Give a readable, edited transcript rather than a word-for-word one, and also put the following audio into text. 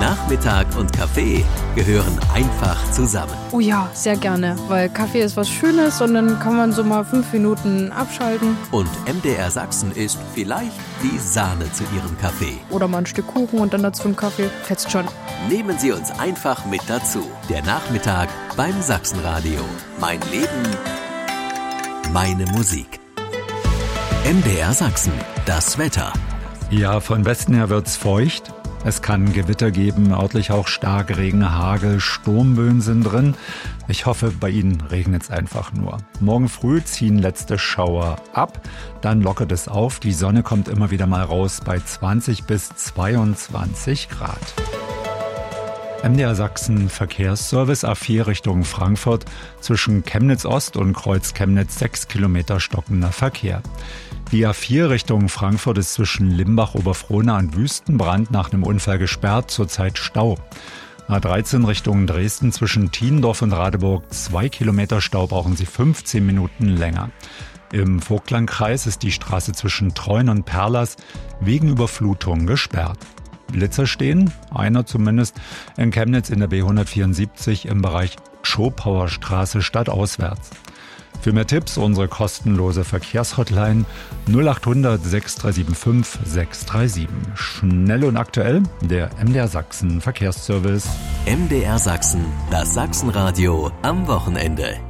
Nachmittag und Kaffee gehören einfach zusammen. Oh ja, sehr gerne, weil Kaffee ist was Schönes und dann kann man so mal 5 Minuten abschalten. Und MDR Sachsen ist vielleicht die Sahne zu Ihrem Kaffee. Oder mal ein Stück Kuchen und dann dazu einen Kaffee. Fetzt schon. Nehmen Sie uns einfach mit dazu. Der Nachmittag beim Sachsenradio. Mein Leben, meine Musik. MDR Sachsen, das Wetter. Ja, von Westen her wird's feucht. Es kann Gewitter geben, örtlich auch Starkregen, Hagel, Sturmböen sind drin. Ich hoffe, bei Ihnen regnet's einfach nur. Morgen früh ziehen letzte Schauer ab, dann lockert es auf. Die Sonne kommt immer wieder mal raus bei 20 bis 22 Grad. MDR Sachsen Verkehrsservice A4 Richtung Frankfurt, zwischen Chemnitz Ost und Kreuz Chemnitz 6 Kilometer stockender Verkehr. Die A4 Richtung Frankfurt ist zwischen Limbach-Oberfrohna und Wüstenbrand nach einem Unfall gesperrt, zurzeit Stau. A13 Richtung Dresden zwischen Tiendorf und Radeburg 2 Kilometer Stau, brauchen Sie 15 Minuten länger. Im Vogtlandkreis ist die Straße zwischen Treuen und Perlers wegen Überflutung gesperrt. Blitzer stehen, einer zumindest, in Chemnitz in der B174 im Bereich Schopauer Straße stadtauswärts. Für mehr Tipps unsere kostenlose Verkehrshotline 0800 6375 637. Schnell und aktuell, der MDR Sachsen Verkehrsservice. MDR Sachsen, das Sachsenradio am Wochenende.